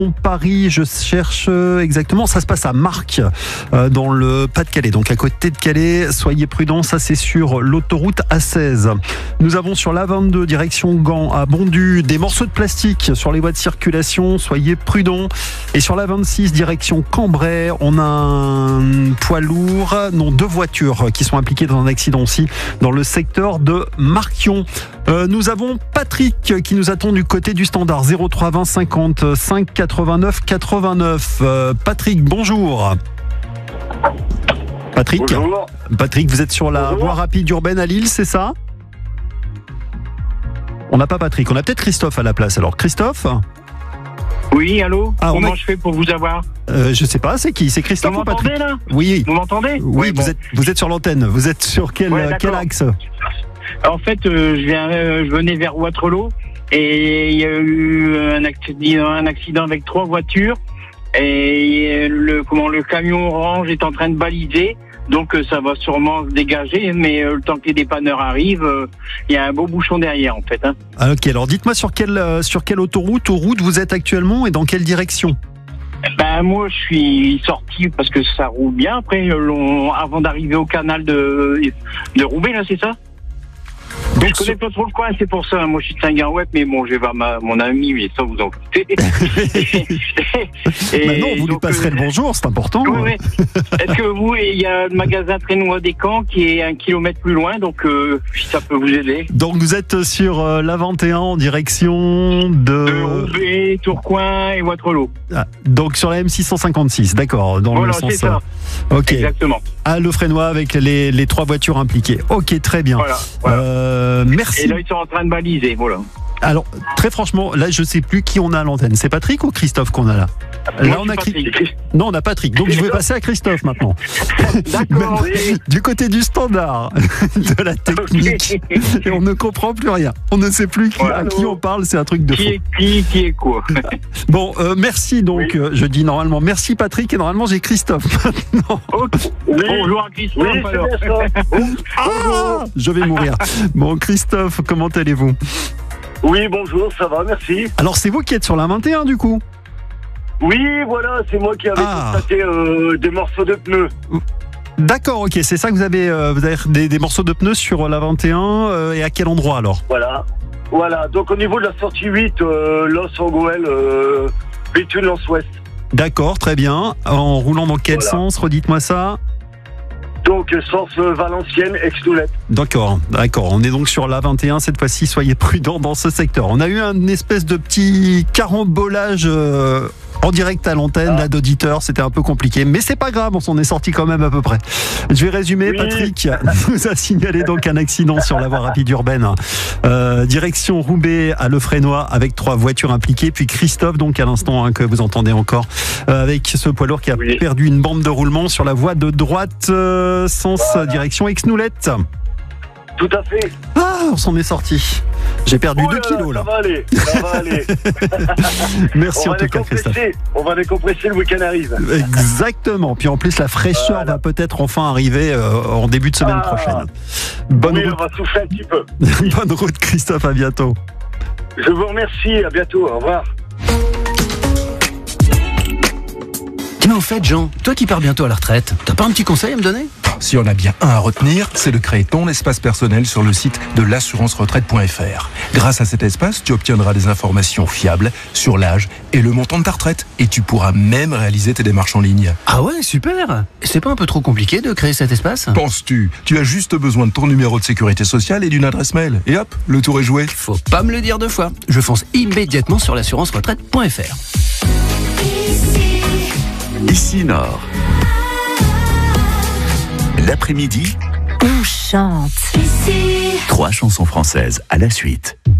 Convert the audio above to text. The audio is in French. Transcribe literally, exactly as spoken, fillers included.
Paris, je cherche exactement, ça se passe à Marques, euh, dans le Pas-de-Calais, donc à côté de Calais. Soyez prudents, ça c'est sur l'autoroute A seize. Nous avons sur l'A vingt-deux, direction Gand, à Bondu, des morceaux de plastique sur les voies de circulation, soyez prudents. Et sur l'A vingt-six, direction Cambrai, on a un poids lourd, non, deux voitures qui sont impliquées dans un accident aussi, dans le secteur de Marquion. Euh, nous avons Patrick qui nous attend du côté du standard, zéro trois vingt cinquante-cinq quatre-vingt-neuf quatre-vingt-neuf. Euh, Patrick, bonjour. Patrick, bonjour. Patrick, vous êtes sur la Bonjour. voie rapide urbaine à Lille, c'est ça? On n'a pas Patrick, on a peut-être Christophe à la place. Alors Christophe? Oui, allô. Ah, Comment a... je fais pour vous avoir? euh, Je sais pas, c'est qui? C'est Christophe vous ou Patrick? m'entendez là? Oui. Vous m'entendez? Oui, oui vous, bon. êtes, vous êtes sur l'antenne. Vous êtes sur quel, Ouais, quel axe? En fait, euh, je, viens, euh, je venais vers Waterloo et il y a eu un accident, un accident avec trois voitures et le, comment, le camion orange est en train de baliser. Donc euh, ça va sûrement se dégager, mais euh, le temps que les dépanneurs arrivent, euh, il y a un beau bouchon derrière en fait. Hein. Ah, ok, alors dites-moi sur quelle, euh, sur quelle autoroute ou route vous êtes actuellement et dans quelle direction? Ben moi je suis sorti parce que ça roule bien. Après, euh, avant d'arriver au canal de, de Roubaix, là c'est ça? Donc, je connais pas trop le coin, c'est pour ça. Moi, je suis de Saint-Guin-Ouest, mais bon, je vais voir ma, mon ami, mais ça, vous en foutez. et maintenant, vous lui passerez euh... le bonjour, c'est important. Oui, oui. Est-ce que vous, il y a le magasin Trénois des Camps qui est un kilomètre plus loin, donc euh, si ça peut vous aider. Donc, vous êtes sur euh, l'A vingt et un en direction de... de Roubaix, Tourcoing et Waterloo. Ah, donc, sur la M six cent cinquante-six, d'accord. Dans voilà, le sens. c'est ça. Ok. Exactement. À Lefrénois avec les, les trois voitures impliquées. Ok, très bien. Voilà. voilà. Euh, merci. Et là, ils sont en train de baliser, voilà. Alors, très franchement, là, je sais plus qui on a à l'antenne. C'est Patrick ou Christophe qu'on a là? Moi, là, on a Patrick. Non, on a Patrick. Donc, je vais passer à Christophe maintenant. D'accord. Oui. Du côté du standard, de la technique, okay. Et on ne comprend plus rien. On ne sait plus qui, voilà, à qui on parle. C'est un truc de qui fou. Est, qui, qui est quoi? Bon, euh, merci donc. Oui. Euh, je dis normalement merci Patrick et normalement j'ai Christophe maintenant. Okay. Oui. Bonjour à Christophe. Oui, alors. Ah, je vais mourir. Bon, Christophe, comment allez-vous? Oui, bonjour, ça va, merci. Alors, c'est vous qui êtes sur la vingt et un du coup? Oui, voilà, c'est moi qui avais ah. constaté euh, des morceaux de pneus. D'accord, ok, c'est ça que vous avez, euh, vous avez des, des morceaux de pneus sur la vingt et un, euh, et à quel endroit alors? Voilà, voilà, donc au niveau de la sortie huit, euh, Los-Angoël, euh, Béthune-Lens-Ouest. D'accord, très bien. En roulant dans quel voilà. sens? Redites-moi ça. Donc, sens Valenciennes, Aix-Toulette. D'accord, d'accord. On est donc sur l'A vingt et un. Cette fois-ci, soyez prudents dans ce secteur. On a eu une espèce de petit carambolage euh, en direct à l'antenne, ah. là, d'auditeurs. C'était un peu compliqué, mais c'est pas grave. On s'en est sorti quand même à peu près. Je vais résumer. Oui. Patrick nous a signalé donc un accident sur la voie rapide urbaine. Euh, direction Roubaix à Lefrénois avec trois voitures impliquées. Puis Christophe, donc à l'instant hein, que vous entendez encore, euh, avec ce poids lourd qui a oui. perdu une bande de roulement sur la voie de droite. Euh, Sens voilà. Direction Aix-Noulette. Tout à fait. Ah, on s'en est sorti. J'ai perdu deux kilos là. Ça va aller, ça va aller. Merci en tout cas, Christophe. On va décompresser, le week-end arrive. Exactement. Puis en plus, la fraîcheur voilà. va peut-être enfin arriver euh, en début de semaine ah. prochaine. Bonne oui, route. On va souffler un petit peu. Bonne route, Christophe. À bientôt. Je vous remercie. À bientôt. Au revoir. Tiens, au fait, Jean, toi qui pars bientôt à la retraite, t'as pas un petit conseil à me donner? Si on a bien un à retenir, c'est de créer ton espace personnel sur le site de l'assurance retraite point f r. Grâce à cet espace, tu obtiendras des informations fiables sur l'âge et le montant de ta retraite. Et tu pourras même réaliser tes démarches en ligne. Ah ouais, super! C'est pas un peu trop compliqué de créer cet espace? Penses-tu? Tu as juste besoin de ton numéro de sécurité sociale et d'une adresse mail. Et hop, le tour est joué. Faut pas me le dire deux fois. Je fonce immédiatement sur l'assurance retraite point f r. Ici Nord. L'après-midi, on chante. Trois chansons françaises à la suite.